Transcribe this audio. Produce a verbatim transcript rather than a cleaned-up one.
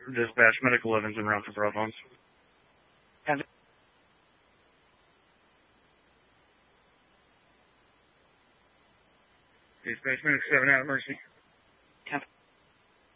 Dispatch, Medical Evans en route for Bravo. And Dispatch, Medic seven out, Mercy.